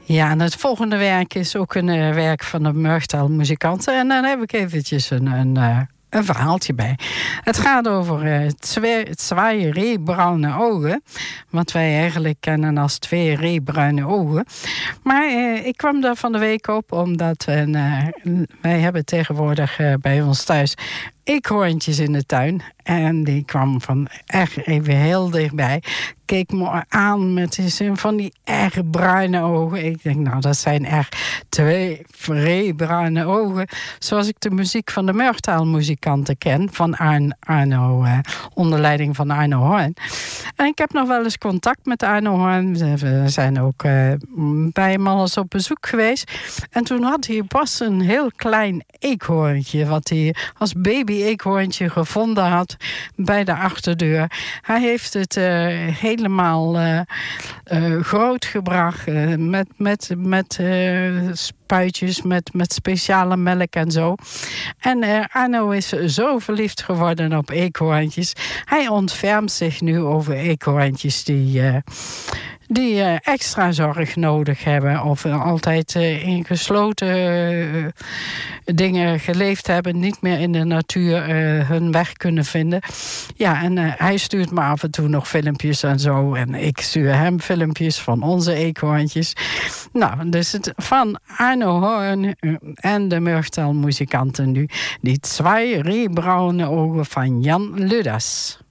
Ja, en het volgende werk is ook een werk van de Murchtal-muzikanten. En dan heb ik eventjes een verhaaltje bij. Het gaat over twee reebruine ogen. Wat wij eigenlijk kennen als twee reebruine ogen. Maar ik kwam daar van de week op omdat wij hebben tegenwoordig bij ons thuis eekhoorntjes in de tuin. En die kwam van echt even heel dichtbij. Keek me aan met van die erg bruine ogen. Ik denk, nou, dat zijn echt twee vreebruine ogen. Zoals ik de muziek van de Murchtal-muzikanten ken. Van Arno, onder leiding van Arno Horn. En ik heb nog wel eens contact met Arno Horn. We zijn ook bij hem al eens op bezoek geweest. En toen had hij pas een heel klein eekhoorntje. Wat hij als baby-eekhoorntje gevonden had bij de achterdeur. Hij heeft het helemaal grootgebracht met spuitjes, met speciale melk en zo. En Arno is zo verliefd geworden op eekhoorntjes. Hij ontfermt zich nu over eekhoorntjes die extra zorg nodig hebben. Of altijd in gesloten dingen geleefd hebben. Niet meer in de natuur hun weg kunnen vinden. Ja, en hij stuurt me af en toe nog filmpjes en zo. En ik stuur hem filmpjes van onze eekhoorntjes. Nou, dus van Arno Horn en de Murchtal-muzikanten nu. Die twee reebruine ogen van Jan Ludas.